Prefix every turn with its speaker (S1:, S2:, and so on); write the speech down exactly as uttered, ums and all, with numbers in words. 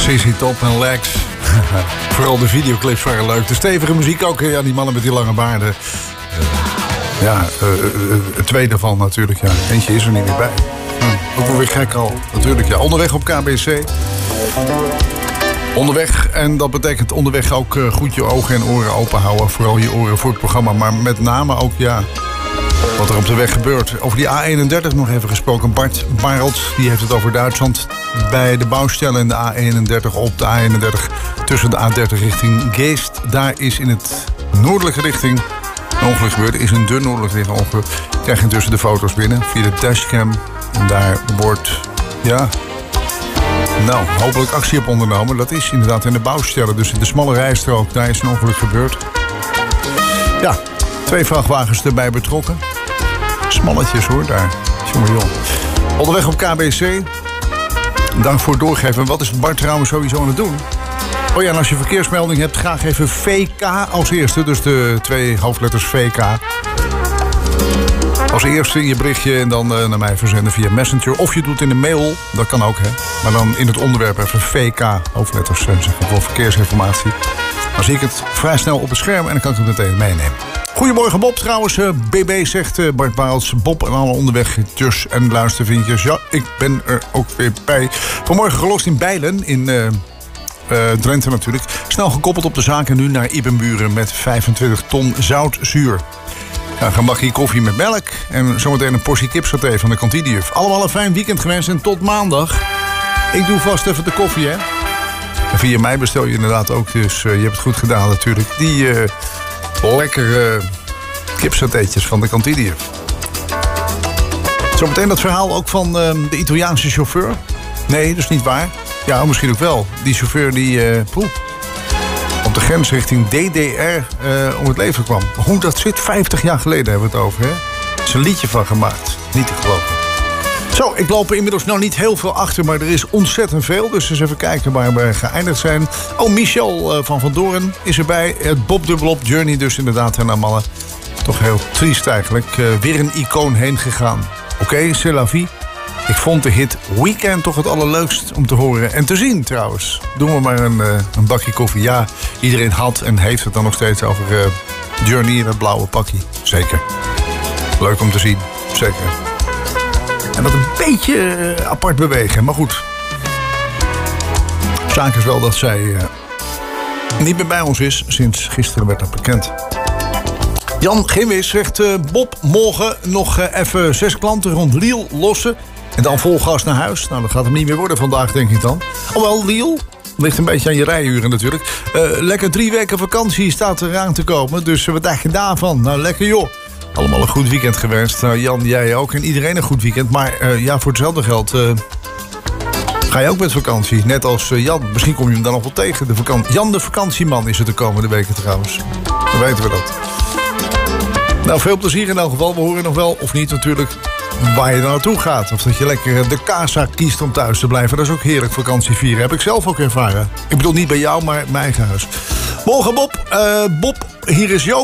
S1: Sissy Top en Lex. Vooral de videoclips waren leuk. De stevige muziek ook. Ja, die mannen met die lange baarden. Uh, ja, uh, uh, uh, twee daarvan natuurlijk. Ja. Eentje is er niet meer bij. Uh, ook wel weer gek al. Natuurlijk, ja. Onderweg op K B C. Onderweg, en dat betekent onderweg ook uh, goed je ogen en oren open houden. Vooral je oren voor het programma. Maar met name ook, ja, wat er op de weg gebeurt. Over die A eenendertig nog even gesproken. Bart Barelt, die heeft het over Duitsland. Bij de bouwstellen in de A eenendertig, op de A eenendertig... tussen de A dertig richting Geest. Daar is in het noordelijke richting een ongeluk gebeurd. Er is een dun noordelijke richting ongeluk. Ik krijg intussen de foto's binnen via de dashcam. En daar wordt, ja, nou, hopelijk actie op ondernomen. Dat is inderdaad in de bouwstellen. Dus in de smalle rijstrook, daar is een ongeluk gebeurd. Ja, twee vrachtwagens erbij betrokken. Smalletjes hoor, daar. Jongen, jong. Onderweg op K B C. Dank voor het doorgeven. Wat is Bart trouwens sowieso aan het doen? Oh ja, en als je verkeersmelding hebt, graag even V K als eerste. Dus de twee hoofdletters V K. Als eerste in je berichtje en dan uh, naar mij verzenden via Messenger. Of je doet in de mail, dat kan ook, hè. Maar dan in het onderwerp even V K, hoofdletters, zeg ik, voor verkeersinformatie. Dan zie ik het vrij snel op het scherm en dan kan ik het meteen meenemen. Goedemorgen Bob, trouwens. Uh, B B zegt uh, Bart Barels. Bob en alle onderwegjes en luistervriendjes. Ja, ik ben er ook weer bij. Vanmorgen gelost in Bijlen, in uh, uh, Drenthe natuurlijk. Snel gekoppeld op de zaak en nu naar Ibenburen met vijfentwintig ton zoutzuur. Ja, een bakje koffie met melk en zometeen een portie kipsaté van de kantinejuf. Allemaal een fijn weekend gewenst en tot maandag. Ik doe vast even de koffie, hè. En via mij bestel je inderdaad ook, dus uh, je hebt het goed gedaan natuurlijk. Die uh, lekkere uh, kipsatéetjes van de kantinejuf. Zometeen dat verhaal ook van uh, de Italiaanse chauffeur. Nee, dat is niet waar. Ja, misschien ook wel. Die chauffeur die uh, poeh, op de grens richting D D R uh, om het leven kwam. Hoe dat zit, vijftig jaar geleden hebben we het over, hè? Er is een liedje van gemaakt. Niet te geloven. Zo, ik loop er inmiddels nou niet heel veel achter, maar er is ontzettend veel. Dus eens even kijken waar we geëindigd zijn. Oh, Michel uh, van Van Doorn is erbij. Het Bob dubbelop Journey dus inderdaad, en allemaal. Toch heel triest eigenlijk. Uh, weer een icoon heen gegaan. Oké, okay, c'est la vie. Ik vond de hit Weekend toch het allerleukst om te horen en te zien trouwens. Doen we maar een, uh, een bakje koffie. Ja, iedereen had en heeft het dan nog steeds over uh, Journey in het blauwe pakje. Zeker. Leuk om te zien. Zeker. En dat een beetje uh, apart bewegen. Maar goed. Zaak is wel dat zij uh, niet meer bij ons is. Sinds gisteren werd dat bekend. Jan Gimwis zegt uh, Bob, morgen nog uh, even zes klanten rond Liel lossen. En dan vol gas naar huis. Nou, dat gaat hem niet meer worden vandaag, denk ik dan. Alhoewel, Liel ligt een beetje aan je rijuren natuurlijk. Uh, lekker drie weken vakantie staat eraan te komen. Dus uh, wat dacht je daarvan? Nou, lekker joh. Allemaal een goed weekend gewenst. Nou, Jan, jij ook. En iedereen een goed weekend. Maar uh, ja, voor hetzelfde geld uh, ga je ook met vakantie. Net als uh, Jan. Misschien kom je hem dan nog wel tegen. De vakantie. Jan de vakantieman is het de komende weken trouwens. Dan weten we dat. Nou, veel plezier in elk geval. We horen nog wel, of niet natuurlijk, waar je dan naartoe gaat. Of dat je lekker de casa kiest om thuis te blijven. Dat is ook heerlijk vakantie vieren. Heb ik zelf ook ervaren. Ik bedoel niet bij jou, maar mijn eigen huis. Morgen Bob. Uh, Bob, hier is Joop.